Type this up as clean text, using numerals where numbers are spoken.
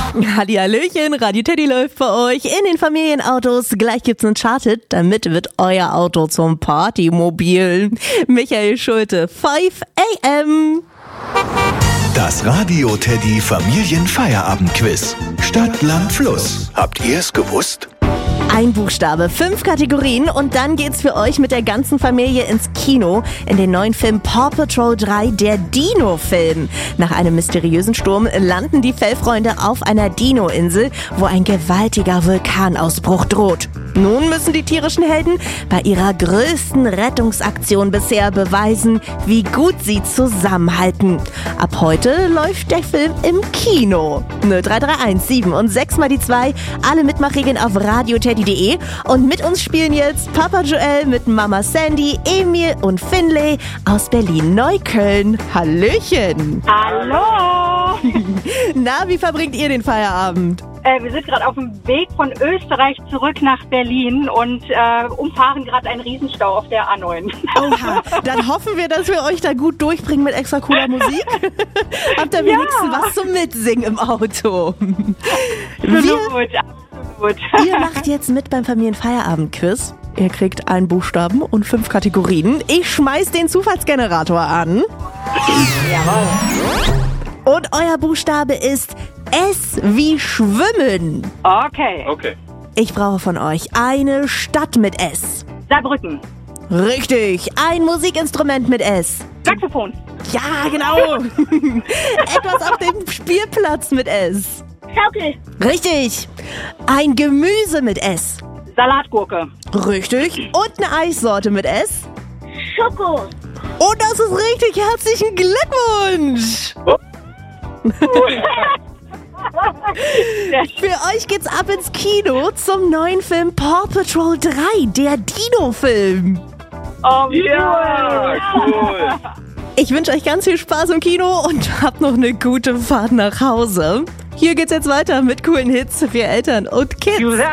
Hallihallöchen, Radio Teddy läuft für euch in den Familienautos. Gleich gibt's einen Charted, damit wird euer Auto zum Partymobil. Michael Schulte, 5 AM. Das Radio Teddy Familienfeierabendquiz. Stadt, Land, Fluss. Habt ihr es gewusst? Ein Buchstabe, 5 Kategorien und dann geht's für euch mit der ganzen Familie ins Kino in den neuen Film Paw Patrol 3, der Dino-Film. Nach einem mysteriösen Sturm landen die Fellfreunde auf einer Dino-Insel, wo ein gewaltiger Vulkanausbruch droht. Nun müssen die tierischen Helden bei ihrer größten Rettungsaktion bisher beweisen, wie gut sie zusammenhalten. Ab heute läuft der Film im Kino. 0331 7 und 6 mal die 2, alle Mitmachregeln auf radioteddy.de. Und mit uns spielen jetzt Papa Joel mit Mama Sandy, Emil und Finlay aus Berlin-Neukölln. Hallöchen! Hallo! Na, wie verbringt ihr den Feierabend? Wir sind gerade auf dem Weg von Österreich zurück nach Berlin und umfahren gerade einen Riesenstau auf der A9. Oha, dann hoffen wir, dass wir euch da gut durchbringen mit extra cooler Musik. Habt ihr wenigstens was zum Mitsingen im Auto? Absolut. Ihr macht jetzt mit beim Familienfeierabend-Quiz. Ihr kriegt einen Buchstaben und 5 Kategorien. Ich schmeiß den Zufallsgenerator an. Jawohl. Und euer Buchstabe ist S wie Schwimmen. Okay. Ich brauche von euch eine Stadt mit S. Saarbrücken. Richtig. Ein Musikinstrument mit S. Saxophon. Ja, genau. Etwas auf dem Spielplatz mit S. Schaukel. Richtig. Ein Gemüse mit S. Salatgurke. Richtig. Und eine Eissorte mit S. Schoko. Und das ist richtig. Herzlichen Glückwunsch. Für euch geht's ab ins Kino zum neuen Film Paw Patrol 3, der Dino-Film. Oh, Ja, cool. Ich wünsche euch ganz viel Spaß im Kino und habt noch eine gute Fahrt nach Hause. Hier geht's jetzt weiter mit coolen Hits für Eltern und Kids.